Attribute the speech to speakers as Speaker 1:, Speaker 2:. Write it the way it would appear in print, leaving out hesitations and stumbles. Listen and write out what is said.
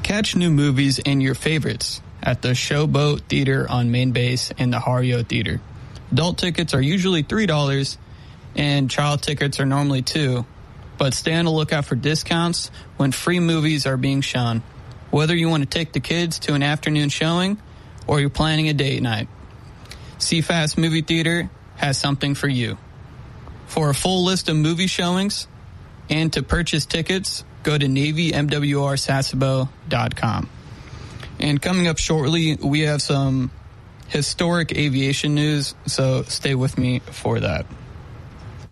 Speaker 1: Catch new movies and your favorites at the Showboat Theater on Main Base and the Hario Theater. Adult tickets are usually $3 and child tickets are normally $2, but stay on the lookout for discounts when free movies are being shown. Whether you want to take the kids to an afternoon showing or you're planning a date night, CFAS Movie Theater has something for you. For a full list of movie showings and to purchase tickets, go to NavyMWRSasebo.com. And coming up shortly, we have some historic aviation news, so stay with me for that.